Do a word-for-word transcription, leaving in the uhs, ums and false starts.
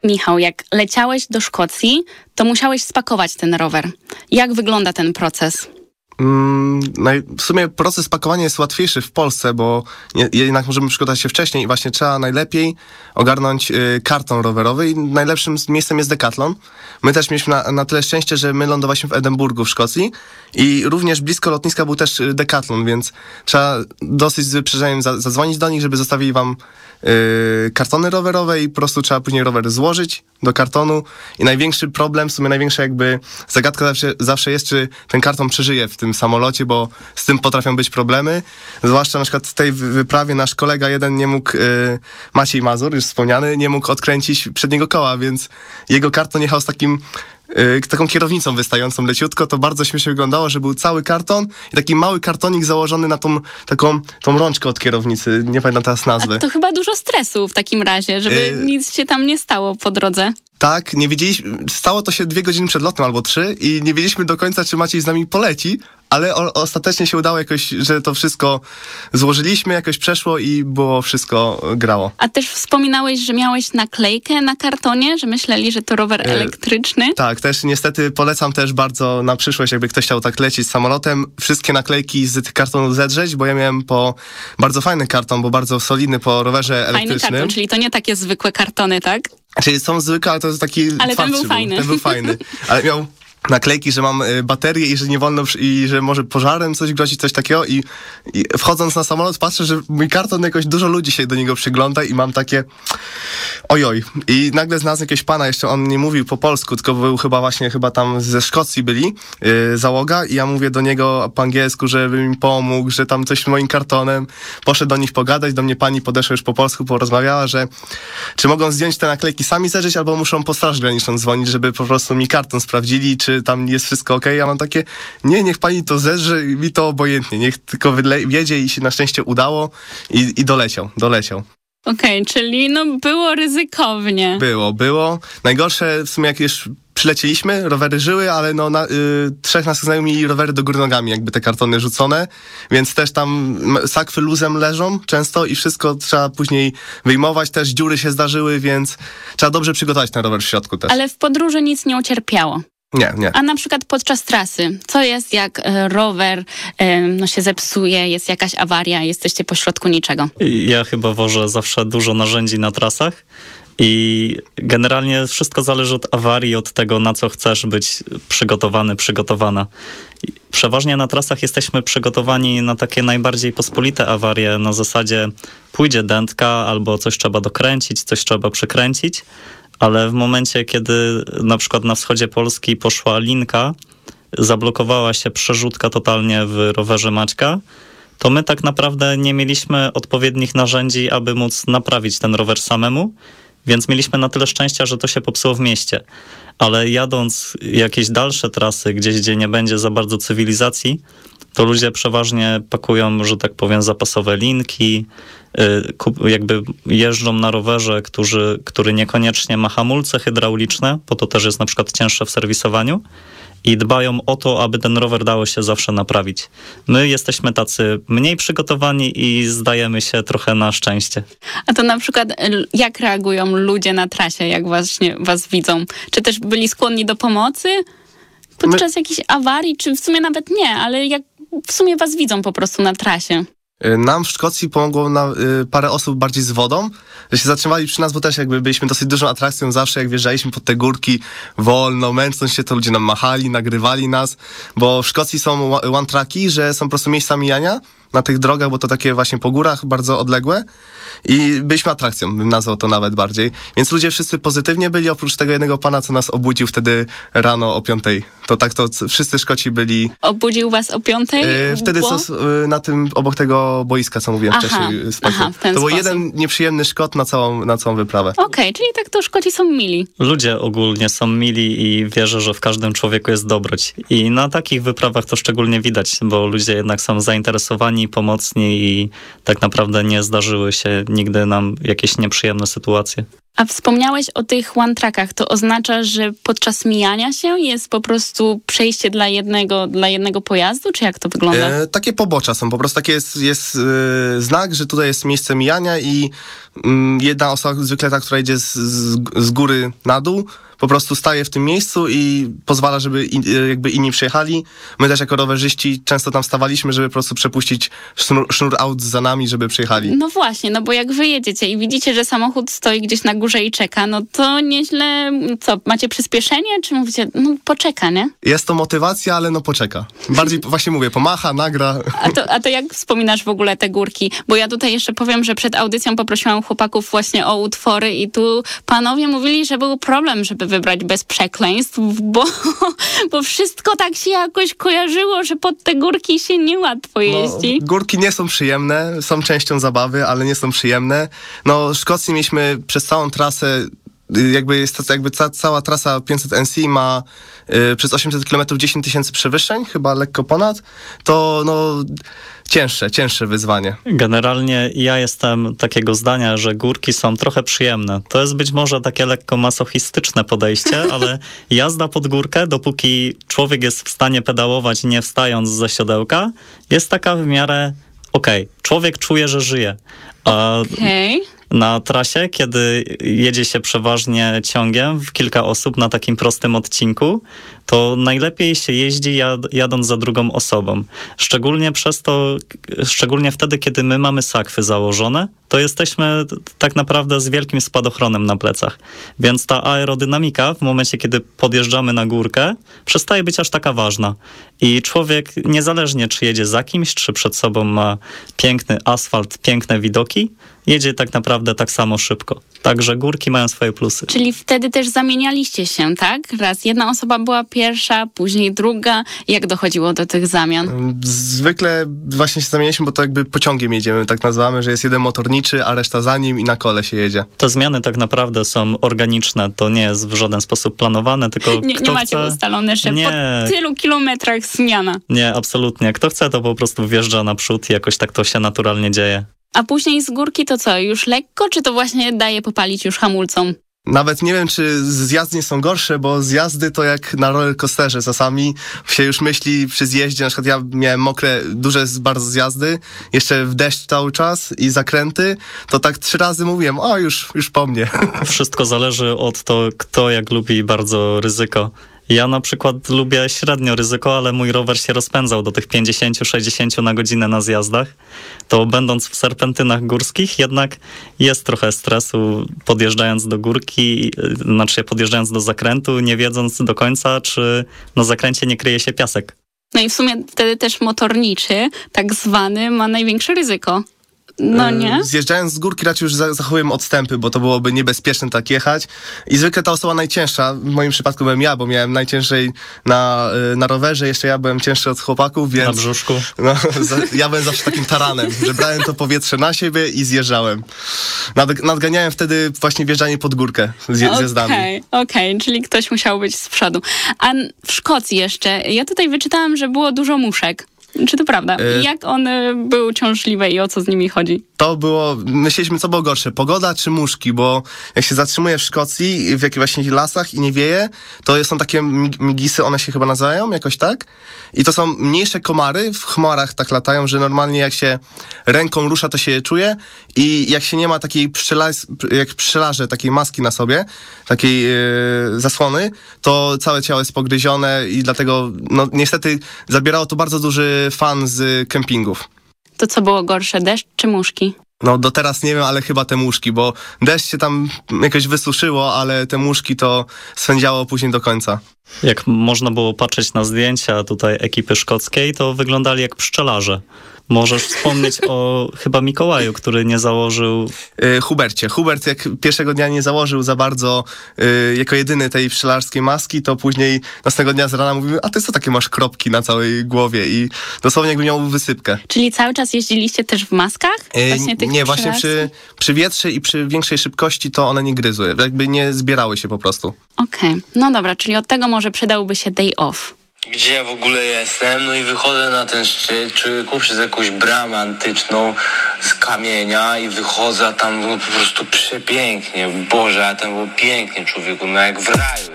Michał, jak leciałeś do Szkocji, to musiałeś spakować ten rower. Jak wygląda ten proces? W sumie proces pakowania jest łatwiejszy w Polsce, bo jednak możemy przygotować się wcześniej i właśnie trzeba najlepiej ogarnąć karton rowerowy i najlepszym miejscem jest Decathlon. My też mieliśmy na, na tyle szczęście, że my lądowaliśmy w Edynburgu w Szkocji i również blisko lotniska był też Decathlon, więc trzeba dosyć z wyprzedzeniem zadzwonić do nich, żeby zostawili wam yy, kartony rowerowe i po prostu trzeba później rower złożyć do kartonu i największy problem, w sumie największa jakby zagadka zawsze, zawsze jest, czy ten karton przeżyje w tym samolocie, bo z tym potrafią być problemy. Zwłaszcza na przykład w tej wyprawie nasz kolega jeden nie mógł, yy, Maciej Mazur, już wspomniany, nie mógł odkręcić przedniego koła, więc jego karton jechał z takim yy, taką kierownicą wystającą leciutko. To bardzo śmiesznie wyglądało, że był cały karton i taki mały kartonik założony na tą taką tą rączkę od kierownicy. Nie pamiętam teraz nazwy. A to chyba dużo stresu w takim razie, żeby yy... nic się tam nie stało po drodze. Tak, nie wiedzieliśmy, stało to się dwie godziny przed lotem albo trzy i nie wiedzieliśmy do końca, czy Maciej z nami poleci, ale o, ostatecznie się udało jakoś, że to wszystko złożyliśmy, jakoś przeszło i było wszystko grało. A też wspominałeś, że miałeś naklejkę na kartonie, że myśleli, że to rower e, elektryczny? Tak, też niestety polecam też bardzo na przyszłość, jakby ktoś chciał tak lecieć samolotem, wszystkie naklejki z tych kartonów zedrzeć, bo ja miałem po bardzo fajny karton, bo bardzo solidny po rowerze elektrycznym. Fajny karton, czyli to nie takie zwykłe kartony, tak? Czyli są zwykłe, ale to jest taki Ale ten był, był fajny. Ten był fajny. Ale miał naklejki, że mam baterię i że nie wolno, i że może pożarem coś grozić, coś takiego i, i wchodząc na samolot patrzę, że mój karton jakoś dużo ludzi się do niego przygląda i mam takie ojoj. I nagle znalazłem jakiegoś pana, jeszcze on nie mówił po polsku, tylko był chyba właśnie, chyba tam ze Szkocji byli, yy, załoga i ja mówię do niego po angielsku, żeby mi pomógł, że tam coś z moim kartonem. Poszedł do nich pogadać, do mnie pani podeszła już po polsku, porozmawiała, że czy mogą zdjąć te naklejki sami zerzyć, albo muszą po straż graniczną dzwonić, żeby po prostu mi karton sprawdzili, czy czy tam jest wszystko okej. Okay. Ja mam takie, nie, niech pani to zerze, mi to obojętnie, niech tylko wiedzie i się na szczęście udało i, i doleciał, doleciał. Okej, okay, czyli no było ryzykownie. Było, było. Najgorsze w sumie jak już przylecieliśmy, rowery żyły, ale no na, y, trzech naszych znajomych mieli rowery do góry nogami, jakby te kartony rzucone, więc też tam sakwy luzem leżą często i wszystko trzeba później wyjmować, też dziury się zdarzyły, więc trzeba dobrze przygotować ten rower w środku też. Ale w podróży nic nie ucierpiało. Nie, nie. A na przykład podczas trasy, co jest jak e, rower e, no się zepsuje, jest jakaś awaria, jesteście pośrodku niczego? Ja chyba wożę zawsze dużo narzędzi na trasach i generalnie wszystko zależy od awarii, od tego, na co chcesz być przygotowany, przygotowana. Przeważnie na trasach jesteśmy przygotowani na takie najbardziej pospolite awarie, na zasadzie pójdzie dętka albo coś trzeba dokręcić, coś trzeba przykręcić. Ale w momencie, kiedy na przykład na wschodzie Polski poszła linka, zablokowała się przerzutka totalnie w rowerze Maćka, to my tak naprawdę nie mieliśmy odpowiednich narzędzi, aby móc naprawić ten rower samemu, więc mieliśmy na tyle szczęścia, że to się popsuło w mieście. Ale jadąc jakieś dalsze trasy, gdzieś gdzie nie będzie za bardzo cywilizacji, to ludzie przeważnie pakują, że tak powiem, zapasowe linki, jakby jeżdżą na rowerze, który, który niekoniecznie ma hamulce hydrauliczne, bo to też jest na przykład cięższe w serwisowaniu i dbają o to, aby ten rower dało się zawsze naprawić. My jesteśmy tacy mniej przygotowani i zdajemy się trochę na szczęście. A to na przykład jak reagują ludzie na trasie, jak właśnie was widzą? Czy też byli skłonni do pomocy podczas My... jakiejś awarii, czy w sumie nawet nie, ale jak w sumie was widzą po prostu na trasie? Nam w Szkocji pomogło na, y, parę osób bardziej z wodą, że się zatrzymali przy nas, bo też jakby byliśmy dosyć dużą atrakcją zawsze, jak wjeżdżaliśmy pod te górki wolno, męcząc się, to ludzie nam machali, nagrywali nas, bo w Szkocji są one-tracki, że są po prostu miejsca mijania na tych drogach, bo to takie właśnie po górach bardzo odległe i byliśmy atrakcją, bym nazwał to nawet bardziej. Więc ludzie wszyscy pozytywnie byli, oprócz tego jednego pana, co nas obudził wtedy rano o piątej. To tak to wszyscy Szkoci byli... Obudził was o piątej? Yy, wtedy co, yy, na tym, obok tego boiska, co mówiłem aha, wcześniej. Aha, w ten to był sposób. Jeden nieprzyjemny Szkot na całą, na całą wyprawę. Okej, okay, czyli tak to Szkoci są mili. Ludzie ogólnie są mili i wierzę, że w każdym człowieku jest dobroć. I na takich wyprawach to szczególnie widać, bo ludzie jednak są zainteresowani, pomocni i tak naprawdę nie zdarzyły się nigdy nam jakieś nieprzyjemne sytuacje. A wspomniałeś o tych one-trackach. To oznacza, że podczas mijania się jest po prostu przejście dla jednego, dla jednego pojazdu? Czy jak to wygląda? E, takie pobocza są, po prostu taki jest, jest e, znak, że tutaj jest miejsce mijania i mm, jedna osoba, zwykle ta, która idzie z, z, z góry na dół, po prostu staje w tym miejscu i pozwala, żeby in, jakby inni przejechali. My też jako rowerzyści często tam stawaliśmy, żeby po prostu przepuścić sznur, sznur aut za nami, żeby przejechali. No właśnie, no bo jak wy jedziecie i widzicie, że samochód stoi gdzieś na górze i czeka, no to nieźle, co, macie przyspieszenie, czy mówicie, no poczeka, nie? Jest to motywacja, ale no poczeka. Bardziej właśnie mówię, pomacha, nagra. A to, a to jak wspominasz w ogóle te górki? Bo ja tutaj jeszcze powiem, że przed audycją poprosiłam chłopaków właśnie o utwory i tu panowie mówili, że był problem, żeby wybrać bez przekleństw, bo, bo wszystko tak się jakoś kojarzyło, że pod te górki się niełatwo jeździ. No, górki nie są przyjemne, są częścią zabawy, ale nie są przyjemne. No w Szkocji mieliśmy przez całą trasę, jakby jest jakby ca, cała trasa pięćset N C ma y, przez osiemset kilometrów dziesięć tysięcy przewyższeń, chyba lekko ponad, to no cięższe, cięższe wyzwanie. Generalnie ja jestem takiego zdania, że górki są trochę przyjemne. To jest być może takie lekko masochistyczne podejście, ale jazda pod górkę, dopóki człowiek jest w stanie pedałować nie wstając ze siodełka, jest taka w miarę okej. Okay. Człowiek czuje, że żyje. A Okej. Okay. Na trasie, kiedy jedzie się przeważnie ciągiem w kilka osób na takim prostym odcinku, to najlepiej się jeździ jad, jadąc za drugą osobą. Szczególnie przez to, szczególnie wtedy, kiedy my mamy sakwy założone, to jesteśmy tak naprawdę z wielkim spadochronem na plecach. Więc ta aerodynamika w momencie, kiedy podjeżdżamy na górkę, przestaje być aż taka ważna. I człowiek, niezależnie czy jedzie za kimś, czy przed sobą ma piękny asfalt, piękne widoki, jedzie tak naprawdę tak samo szybko. Także górki mają swoje plusy. Czyli wtedy też zamienialiście się, tak? Raz jedna osoba była pierwsza, później druga. Jak dochodziło do tych zamian? Zwykle właśnie się zamienialiśmy, bo to jakby pociągiem jedziemy, tak nazywamy, że jest jeden motorniczy, a reszta za nim i na kole się jedzie. Te zmiany tak naprawdę są organiczne, to nie jest w żaden sposób planowane, tylko nie, kto nie macie chce... ustalone, że nie. po tylu kilometrach zmiana. Nie, absolutnie. Kto chce, to po prostu wjeżdża naprzód i jakoś tak to się naturalnie dzieje. A później z górki to co, już lekko, czy to właśnie daje popalić już hamulcom? Nawet nie wiem, czy zjazdy nie są gorsze, bo zjazdy to jak na rollercoasterze. Czasami się już myśli przy zjeździe, na przykład ja miałem mokre, duże bardzo zjazdy, jeszcze w deszcz cały czas i zakręty, to tak trzy razy mówiłem, o już, już po mnie. Wszystko zależy od to, kto jak lubi bardzo ryzyko. Ja na przykład lubię średnio ryzyko, ale mój rower się rozpędzał do tych pięćdziesiąt sześćdziesiąt na godzinę na zjazdach. To będąc w serpentynach górskich, jednak jest trochę stresu podjeżdżając do górki, znaczy podjeżdżając do zakrętu, nie wiedząc do końca, czy na zakręcie nie kryje się piasek. No i w sumie wtedy też motorniczy, tak zwany, ma największe ryzyko. No nie? Zjeżdżając z górki raczej już zachowujemy odstępy, bo to byłoby niebezpieczne tak jechać. I zwykle ta osoba najcięższa, w moim przypadku byłem ja, bo miałem najciężej na, na rowerze, jeszcze ja byłem cięższy od chłopaków, więc... Na brzuszku. No, za, ja byłem zawsze takim taranem, że brałem to powietrze na siebie i zjeżdżałem. Nad, nadganiałem wtedy właśnie wjeżdżanie pod górkę z zjazdami. Okej, okay, okej, okay, czyli ktoś musiał być z przodu. A w Szkocji jeszcze, ja tutaj wyczytałam, że było dużo muszek. Czy to prawda? Y- Jak one były uciążliwe i o co z nimi chodzi? To było, myśleliśmy, co było gorsze, pogoda czy muszki, bo jak się zatrzymuje w Szkocji, w jakichś właśnie lasach i nie wieje, to są takie migisy, one się chyba nazywają jakoś tak, i to są mniejsze komary, w chmarach tak latają, że normalnie jak się ręką rusza, to się je czuje i jak się nie ma takiej pszczelarz, jak pszczelarze, takiej maski na sobie, takiej yy, zasłony, to całe ciało jest pogryzione i dlatego, no niestety zabierało to bardzo duży fan z kempingów. To co było gorsze, deszcz czy muszki? No do teraz nie wiem, ale chyba te muszki, bo deszcz się tam jakoś wysuszyło, ale te muszki to swędziało później do końca. Jak można było patrzeć na zdjęcia tutaj ekipy szkockiej, to wyglądali jak pszczelarze. Możesz wspomnieć o chyba Mikołaju, który nie założył... Yy, Hubercie. Hubert jak pierwszego dnia nie założył za bardzo yy, jako jedyny tej pszczelarskiej maski, to później następnego dnia z rana mówimy, a ty co takie masz kropki na całej głowie i dosłownie jakby miał wysypkę. Czyli cały czas jeździliście też w maskach? Właśnie Yy, tych nie, właśnie przy, przy wietrze i przy większej szybkości to one nie gryzły. Jakby nie zbierały się po prostu. Okej, okay. No dobra, czyli od tego może przydałby się day off. gdzie ja w ogóle jestem, no i wychodzę na ten szczyt, człowieku, przez jakąś bramę antyczną z kamienia i wychodzę, a tam było po prostu przepięknie, Boże, a tam było pięknie, człowieku, no jak w raju.